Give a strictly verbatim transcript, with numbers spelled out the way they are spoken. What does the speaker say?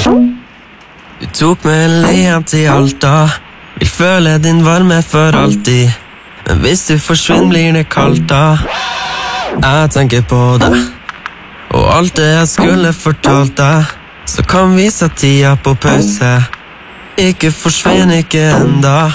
Du tok meg hjem til Alta. Vil føle din varme for alltid. Men hvis du forsvinner blir det kaldt da. Jeg tenker på deg og alt det jeg skulle fortalt deg. Så kan vi sette tida på pause. Ikke forsvinn, ikke enda.